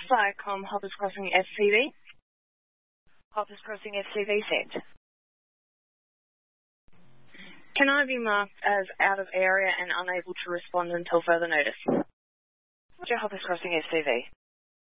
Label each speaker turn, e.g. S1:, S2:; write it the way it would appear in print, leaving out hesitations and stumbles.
S1: Viacom Hoppers Crossing FCV. Hoppers Crossing FCV sent. Can I be marked as out of area and unable to respond until further notice? Roger, Hoppers Crossing FCV.